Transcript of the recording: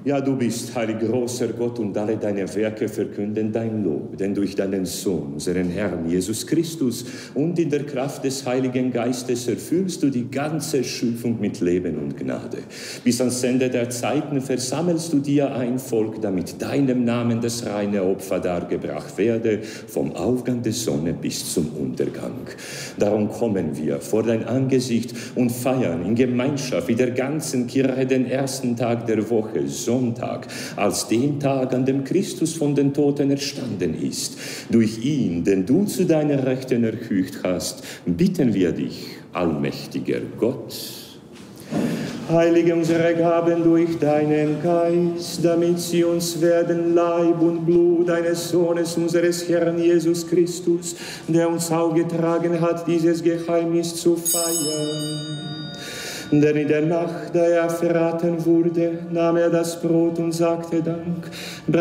Ja, du bist, heilig großer Gott, und alle deine Werke verkünden dein Lob, denn durch deinen Sohn, unseren Herrn Jesus Christus, und in der Kraft des Heiligen Geistes erfüllst du die ganze Schöpfung mit Leben und Gnade. Bis ans Ende der Zeiten versammelst du dir ein Volk, damit deinem Namen das reine Opfer dargebracht werde, vom Aufgang der Sonne bis zum Untergang. Darum kommen wir vor dein Angesicht und feiern in Gemeinschaft mit der ganzen Kirche den ersten Tag der Woche, Sonntag, als den Tag, an dem Christus von den Toten erstanden ist. Durch ihn, den du zu deiner Rechten erhöht hast, bitten wir dich, allmächtiger Gott. Heilige unsere Gaben durch deinen Geist, damit sie uns werden Leib und Blut deines Sohnes, unseres Herrn Jesus Christus, der uns aufgetragen hat, dieses Geheimnis zu feiern. Denn in der Nacht, da er verraten wurde, nahm er das Brot und sagte Dank,